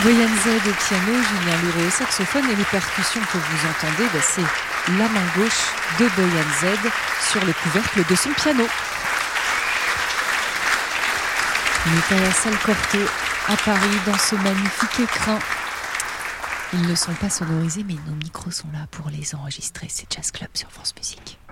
Boyan Z au piano, Julien Luré au saxophone et les percussions que vous entendez, c'est la main gauche de Boyan Z sur le couvercle de son piano. Micaël Salcorto à Paris dans ce magnifique écrin. Ils ne sont pas sonorisés mais nos micros sont là pour les enregistrer. C'est Jazz Club sur France Musique.